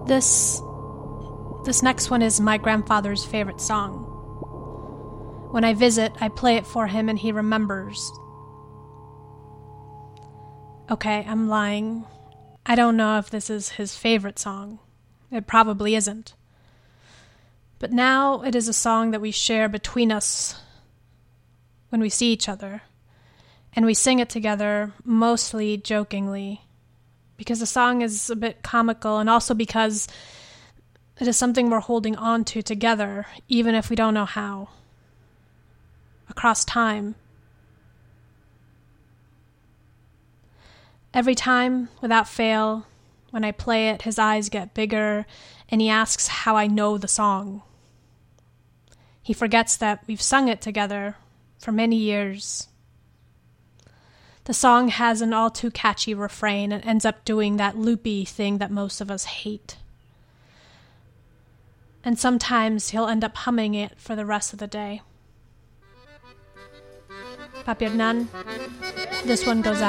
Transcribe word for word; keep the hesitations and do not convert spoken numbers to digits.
This this next one is my grandfather's favorite song. When I visit, I play it for him and he remembers. Okay, I'm lying. I don't know if this is his favorite song. It probably isn't. But now it is a song that we share between us when we see each other. And we sing it together, mostly jokingly, because the song is a bit comical and also because it is something we're holding on to together, even if we don't know how. Across time. Every time, without fail, when I play it, his eyes get bigger, and he asks how I know the song. He forgets that we've sung it together for many years. The song has an all too catchy refrain and ends up doing that loopy thing that most of us hate. And sometimes he'll end up humming it for the rest of the day. Papi Hernan, this one goes out.